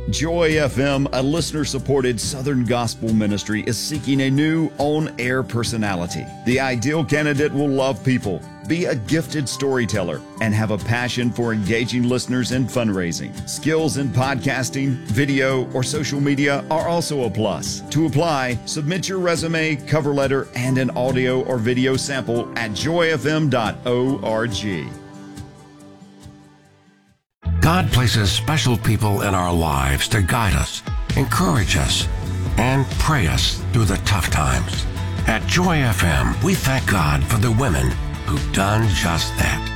Joy FM, a listener-supported Southern gospel ministry, is seeking a new on-air personality. The ideal candidate will love people, be a gifted storyteller, and have a passion for engaging listeners in fundraising. Skills in podcasting, video, or social media are also a plus. To apply, submit your resume, cover letter, and an audio or video sample at joyfm.org. God places special people in our lives to guide us, encourage us, and pray us through the tough times. At Joy FM, we thank God for the women who've done just that.